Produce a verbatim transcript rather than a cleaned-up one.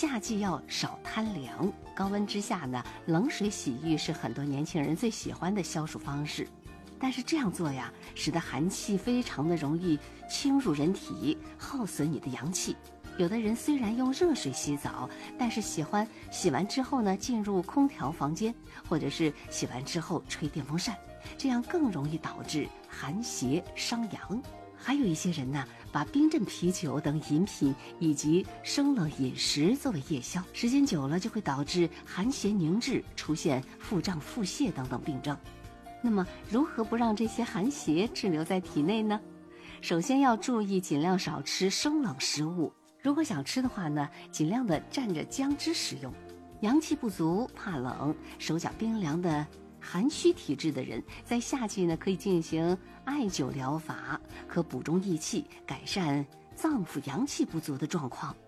夏季要少贪凉，高温之下呢，冷水洗浴是很多年轻人最喜欢的消暑方式。但是这样做呀，使得寒气非常的容易侵入人体，耗损你的阳气。有的人虽然用热水洗澡，但是喜欢洗完之后呢，进入空调房间，或者是洗完之后吹电风扇，这样更容易导致寒邪伤阳。还有一些人呢，把冰镇啤酒等饮品以及生冷饮食作为夜宵，时间久了就会导致寒邪凝滞，出现腹胀、腹泻等等病症。那么如何不让这些寒邪滞留在体内呢？首先要注意尽量少吃生冷食物，如果想吃的话呢，尽量的蘸着姜汁食用。阳气不足、怕冷、手脚冰凉的寒虚体质的人，在夏季呢可以进行艾灸疗法，可补中益气，改善脏腑阳气不足的状况。